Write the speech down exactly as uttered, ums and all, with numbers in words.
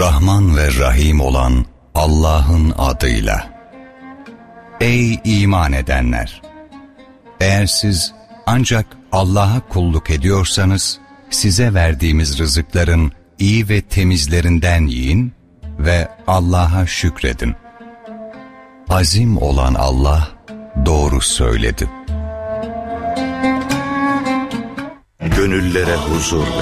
Rahman ve Rahim olan Allah'ın adıyla. Ey iman edenler! Eğer siz ancak Allah'a kulluk ediyorsanız, size verdiğimiz rızıkların iyi ve temizlerinden yiyin ve Allah'a şükredin. Azim olan Allah doğru söyledi. Gönüllere huzur